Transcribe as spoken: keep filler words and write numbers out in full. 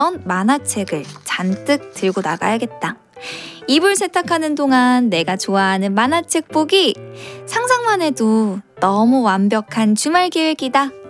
만화책을 잔뜩 들고 나가야겠다. 이불 세탁하는 동안 내가 좋아하는 만화책 보기! 상상만 해도 너무 완벽한 주말 계획이다.